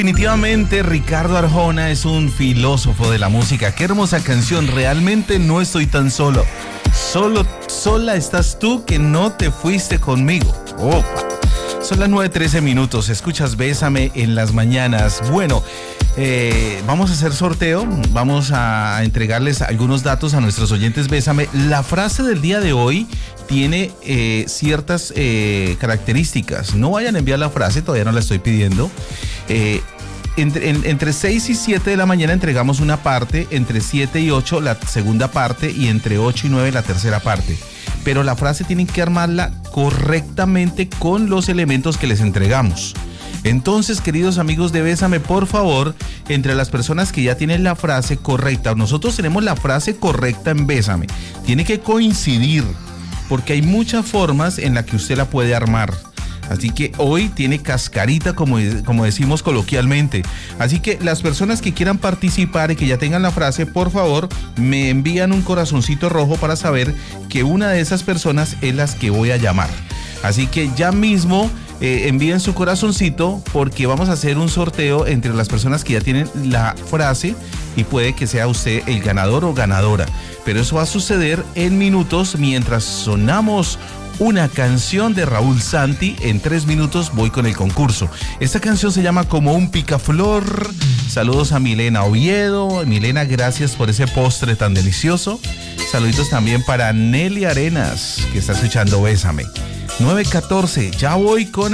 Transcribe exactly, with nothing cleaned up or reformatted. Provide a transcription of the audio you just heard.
Definitivamente Ricardo Arjona es un filósofo de la música. Qué hermosa canción, realmente no estoy tan solo. Solo, sola estás tú que no te fuiste conmigo. Opa. Son las nueve trece minutos, escuchas Bésame en las mañanas. Bueno, eh, vamos a hacer sorteo, vamos a entregarles algunos datos a nuestros oyentes Bésame. La frase del día de hoy tiene eh, ciertas eh, características. No vayan a enviar la frase, todavía no la estoy pidiendo. Eh, entre, en, entre seis y siete de la mañana entregamos una parte, entre siete y ocho la segunda parte y entre ocho y nueve la tercera parte. Pero la frase tienen que armarla correctamente con los elementos que les entregamos. Entonces, queridos amigos de Bésame, por favor, entre las personas que ya tienen la frase correcta, nosotros tenemos la frase correcta en Bésame, tiene que coincidir, porque hay muchas formas en las que usted la puede armar. Así que hoy tiene cascarita, como, como decimos coloquialmente. Así que las personas que quieran participar y que ya tengan la frase, por favor, me envían un corazoncito rojo para saber que una de esas personas es las que voy a llamar. Así que ya mismo eh, envíen su corazoncito porque vamos a hacer un sorteo entre las personas que ya tienen la frase y puede que sea usted el ganador o ganadora. Pero eso va a suceder en minutos mientras sonamos una canción de Raúl Santi. En tres minutos voy con el concurso. Esta canción se llama Como un picaflor. Saludos a Milena Oviedo. Milena, gracias por ese postre tan delicioso. Saluditos también para Nelly Arenas, que está escuchando Bésame. nueve catorce, ya voy con